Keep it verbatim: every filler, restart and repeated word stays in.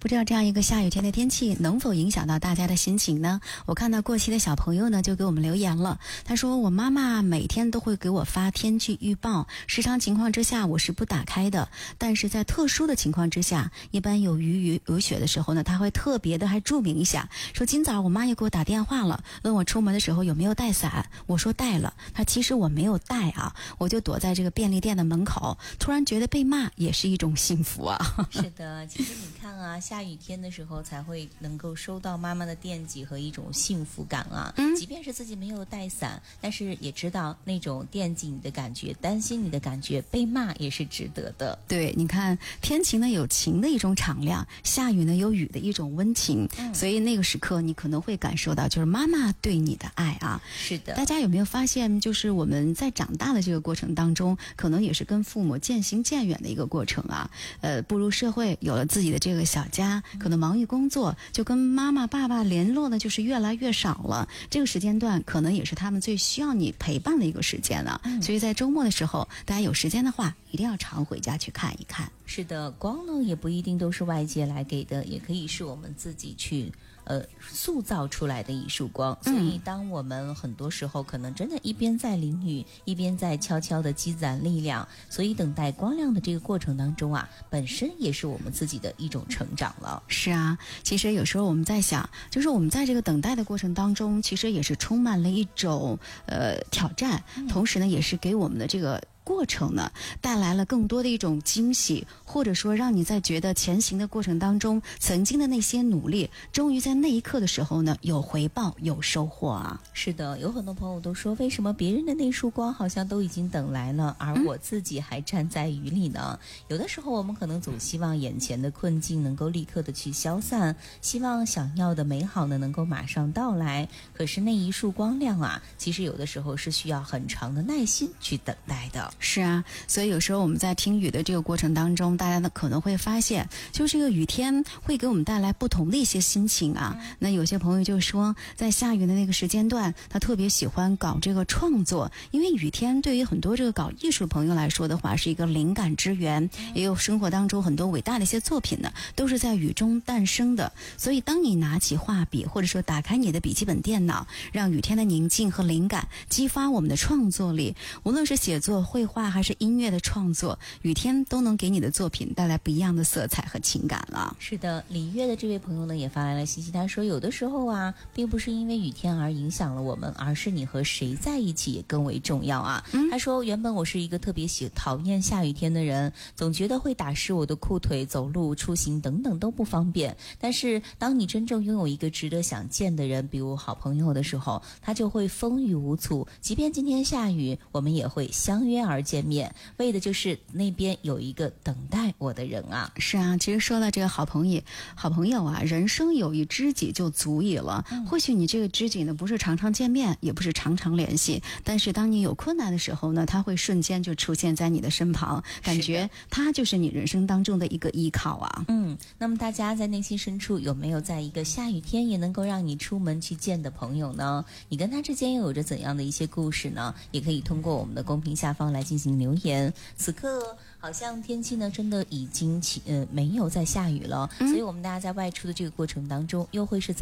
不知道这样一个下雨天的天气能否影响到大家的心情呢？我看到过期的小朋友呢就给我们留言了，他说我妈妈每天都会给我发天气预报，时常情况之下我是不打开的，但是在特殊的情况之下，一般有雨雨有雪的时候呢，他会特别的还注明一下，说今早我妈又给我打电话了，问我出门的时候有没有带伞，我说带了，他其实我没有带啊，我就躲在这个便利店的门口，突然觉得被骂也是一种幸福啊。 是的，其实你看啊，下雨天的时候才会能够收到妈妈的惦记和一种幸福感啊。嗯，即便是自己没有带伞，但是也知道那种惦记你的感觉，担心你的感觉，被骂也是值得的。 对，你看天晴呢有晴的一种敞亮，下雨呢有雨的一种温情、嗯、所以那个时刻你可能会感受到就是妈妈对你的爱啊。 是的， 大家有没有发现，就是我们在长大的这个过程当中，可能也是跟父母渐行渐远的一个过程啊。呃，步入社会，有了自己的这个小家，可能忙于工作，就跟妈妈爸爸联络呢就是越来越少了，这个时间段可能也是他们最需要你陪伴的一个时间了、嗯、所以在周末的时候，大家有时间的话一定要常回家去看一看。 是的，光呢也不一定都是外界来给的，也可以是我们自己去呃塑造出来的一束光。所以当我们很多时候可能真的一边在淋雨，一边在悄悄的积攒力量，所以等待光亮的这个过程当中啊，本身也是我们自己的一种成长了。 是啊，其实有时候我们在想，就是我们在这个等待的过程当中，其实也是充满了一种呃挑战、嗯、同时呢也是给我们的这个过程呢带来了更多的一种惊喜，或者说让你在觉得前行的过程当中，曾经的那些努力终于在那一刻的时候呢有回报有收获啊。 是的，有很多朋友都说，为什么别人的那束光好像都已经等来了，而我自己还站在雨里呢、嗯、有的时候我们可能总希望眼前的困境能够立刻的去消散，希望想要的美好呢能够马上到来，可是那一束光亮啊，其实有的时候是需要很长的耐心去等待的。 是啊，所以有时候我们在听雨的这个过程当中，大家呢可能会发现，就是这个雨天会给我们带来不同的一些心情啊。嗯、那有些朋友就说，在下雨的那个时间段，他特别喜欢搞这个创作，因为雨天对于很多这个搞艺术朋友来说的话，是一个灵感之源，也有生活当中很多伟大的一些作品呢，都是在雨中诞生的。所以当你拿起画笔，或者说打开你的笔记本电脑，让雨天的宁静和灵感激发我们的创作力，无论是写作、绘画还是音乐的创作，雨天都能给你的作品带来不一样的色彩和情感了。 是的，李月的这位朋友呢也发来了信息，他说有的时候啊，并不是因为雨天而影响了我们，而是你和谁在一起也更为重要啊。嗯、他说原本我是一个特别喜讨厌下雨天的人，总觉得会打湿我的裤腿，走路出行等等都不方便，但是当你真正拥有一个值得想见的人，比如好朋友的时候，他就会风雨无阻，即便今天下雨，我们也会相约而见面，为的就是那边有一个等待我的人啊。 是啊，其实说到这个好朋友好朋友啊，人生有一知己就足矣了、嗯、或许你这个知己呢不是常常见面，也不是常常联系，但是当你有困难的时候呢，他会瞬间就出现在你的身旁，感觉他就是你人生当中的一个依靠啊。 嗯，那么大家在内心深处有没有在一个下雨天也能够让你出门去见的朋友呢？你跟他之间又有着怎样的一些故事呢？也可以通过我们的公屏下方来进行留言。此刻好像天气呢真的已经起呃没有在下雨了、嗯、所以我们大家在外出的这个过程当中又会是怎